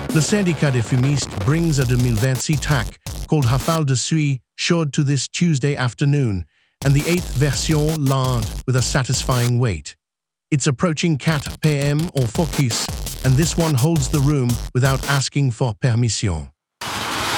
Le syndicat des fumistes brings a 2026 tack called Rafale de Suie showed to this Tuesday afternoon, and the 8th version launched with a satisfying weight. It's approaching 4 p.m. or focus, and this one holds the room without asking for permission.